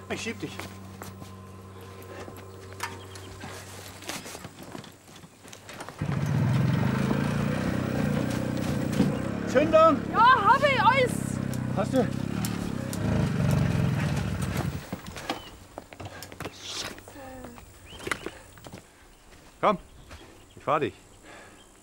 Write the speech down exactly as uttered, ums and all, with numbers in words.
Ich schieb dich. Zündung! Ja, hab ich alles! Hast du? Komm, ich fahr dich.